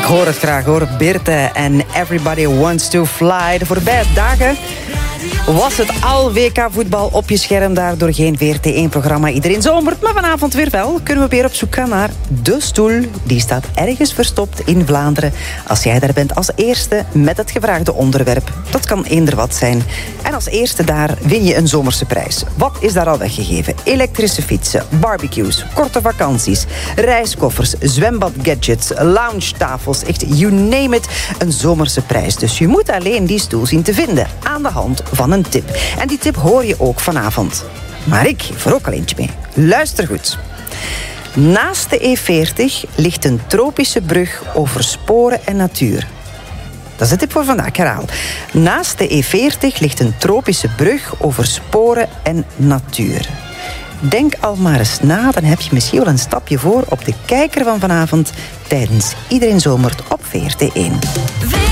hoor het graag hoor. Birte en Everybody Wants to Fly. De voorbije dagen was het al WK-voetbal op je scherm. Daardoor geen VRT1-programma. Iedereen zomert, maar vanavond weer wel. Kunnen we weer op zoek gaan naar de stoel. Die staat ergens verstopt in Vlaanderen. Als jij daar bent als eerste met het gevraagde onderwerp. Dat kan eender wat zijn. En als eerste daar win je een zomerse prijs. Wat is daar al weggegeven? Elektrische fietsen, barbecues, korte vakanties, reiskoffers, zwembadgadgets, loungetafels. Echt, you name it, een zomerse prijs. Dus je moet alleen die stoel zien te vinden aan de hand van een tip. En die tip hoor je ook vanavond. Maar ik geef er ook al eentje mee. Luister goed. Naast de E40 ligt een tropische brug over sporen en natuur. Dat is de tip voor vandaag, ik herhaal. Naast de E40 ligt een tropische brug over sporen en natuur. Denk al maar eens na, dan heb je misschien wel een stapje voor op de kijker van vanavond tijdens Iedereen Zomert op VRT1.